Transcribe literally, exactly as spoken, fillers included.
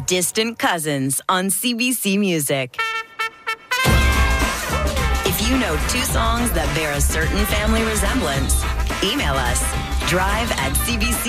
Distant Cousins on C B C Music. If you know two songs that bear a certain family resemblance, email us, drive at c b c